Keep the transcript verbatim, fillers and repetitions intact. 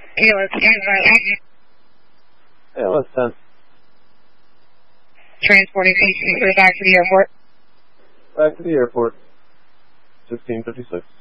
A L S ten. A L S ten. Transporting H C back to the airport. Back to the airport. sixteen fifty-six.